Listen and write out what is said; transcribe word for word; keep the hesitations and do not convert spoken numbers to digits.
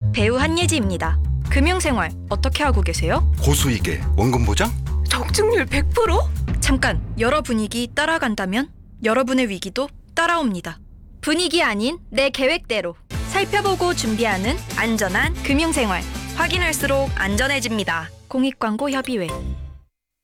배우 한예지입니다. 금융생활 어떻게 하고 계세요? 고수익에 원금 보장? 적중률 백 퍼센트? 잠깐, 여러 분위기 따라간다면 여러분의 위기도 따라옵니다. 분위기 아닌 내 계획대로 살펴보고 준비하는 안전한 금융생활. 확인할수록 안전해집니다. 공익광고협의회